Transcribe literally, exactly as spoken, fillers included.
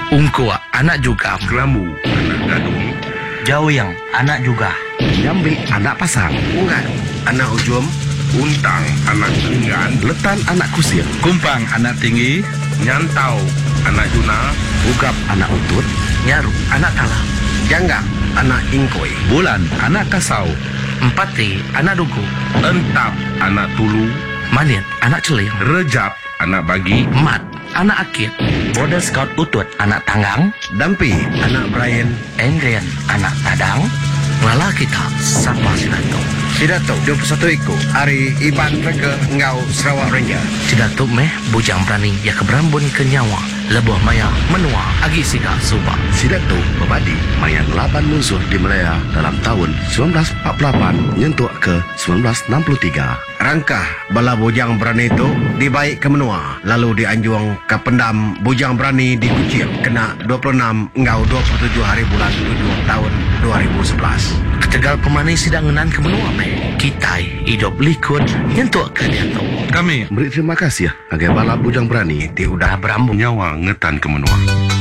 Ungkua anak juga. Kelambu anak gadung. Jauh yang anak juga. Jambi anak pasang. Ungan anak ujum. Untang anak telingan. Letan anak kusir. Kumpang anak tinggi. Nyantau anak juna. Ugap anak utut. Nyaru anak tala. Jangga anak ingkoi. Bulan anak kasau. Empati anak dugu. Entap anak tulu. Manit anak celing. Rejap anak bagi. Mat anak akit. Border Scout Utut anak tanggang. Dampi anak Brian. Endrian anak tadang. Lala kita sapa Sidato. Sidato dua puluh satu Iko. Hari Iban Rega Ngau Sarawak Ranger. Sidato meh bujang berani ya keberambun ke nyawa. Lebuh maya menua agi siga subak. Sidato Babadi mayang laban musuh di Malaya dalam tahun sembilan belas empat puluh lapan nyentuh ke sembilan belas enam puluh tiga. Rangkah bala bujang berani itu dibaik ke menua. Lalu dianjuang ke pendam bujang berani di Kuching. Kena dua puluh enam Ngau dua puluh tujuh hari bulan tujuh tahun dua ribu sebelas. Ketegal pemani sidang ngenan ke menua meh. Kitai hidup likut nyentuh ke dia tu. Kami Beri terima kasih ya agai bala bujang berani Ti udah Berambung. nyawa ngetan ke menua.